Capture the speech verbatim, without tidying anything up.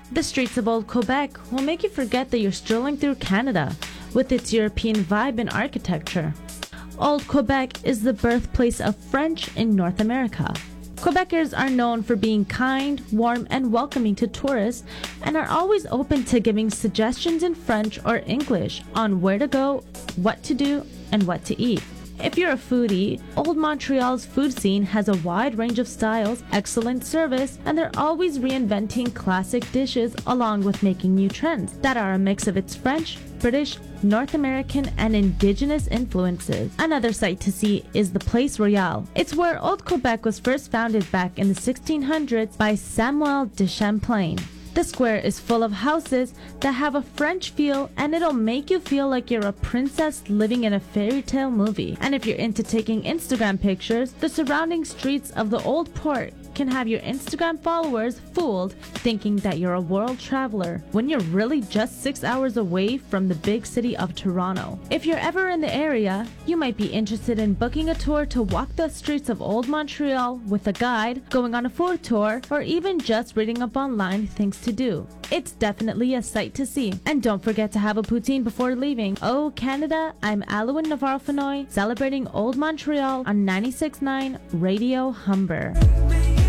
The streets of Old Quebec will make you forget that you're strolling through Canada with its European vibe and architecture. Old Quebec is the birthplace of French in North America. Quebecers are known for being kind, warm, and welcoming to tourists and are always open to giving suggestions in French or English on where to go, what to do, and what to eat. If you're a foodie, Old Montreal's food scene has a wide range of styles, excellent service, and they're always reinventing classic dishes along with making new trends that are a mix of its French, British, North American, and indigenous influences. Another sight to see is the Place Royale. It's where Old Quebec was first founded back in the sixteen hundreds by Samuel de Champlain. The square is full of houses that have a French feel, and it'll make you feel like you're a princess living in a fairy tale movie. And if you're into taking Instagram pictures, the surrounding streets of the old port can have your Instagram followers fooled thinking that you're a world traveler when you're really just six hours away from the big city of Toronto. If you're ever in the area, you might be interested in booking a tour to walk the streets of Old Montreal with a guide, going on a food tour, or even just reading up online things to do. It's definitely a sight to see. And don't forget to have a poutine before leaving. Oh Canada, I'm Alwyn Navarro-Fenoy, celebrating Old Montreal on ninety-six point nine Radio Humber.